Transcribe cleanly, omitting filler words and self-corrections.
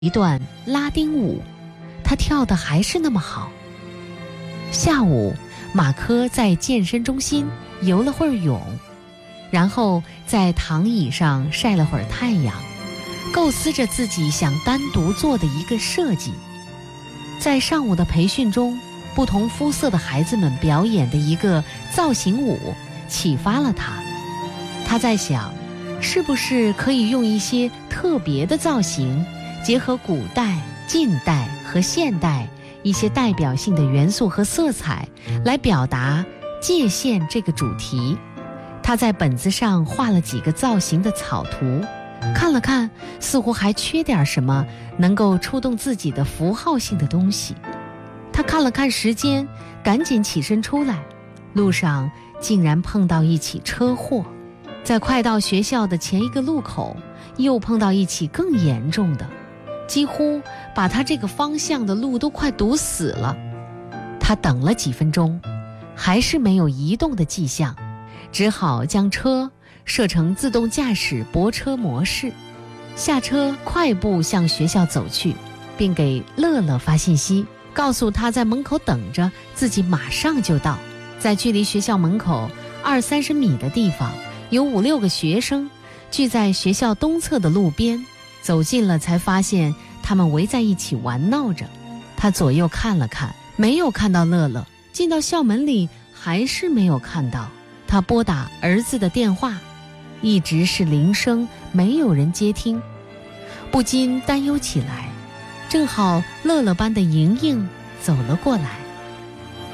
一段拉丁舞，他跳得还是那么好。下午，马科在健身中心游了会儿泳，然后在躺椅上晒了会儿太阳，构思着自己想单独做的一个设计。在上午的培训中，不同肤色的孩子们表演的一个造型舞启发了他。他在想，是不是可以用一些特别的造型，结合古代、近代和现代一些代表性的元素和色彩，来表达界限这个主题。他在本子上画了几个造型的草图，看了看，似乎还缺点什么能够触动自己的符号性的东西。他看了看时间，赶紧起身出来，路上竟然碰到一起车祸。在快到学校的前一个路口，又碰到一起更严重的，几乎把他这个方向的路都快堵死了。他等了几分钟，还是没有移动的迹象，只好将车设成自动驾驶泊车模式，下车快步向学校走去，并给乐乐发信息，告诉他在门口等着，自己马上就到。在距离学校门口20-30米的地方，有5-6个学生聚在学校东侧的路边，走近了才发现他们围在一起玩闹着。他左右看了看，没有看到乐乐，进到校门里还是没有看到。他拨打儿子的电话，一直是铃声，没有人接听，不禁担忧起来。正好乐乐班的莹莹走了过来，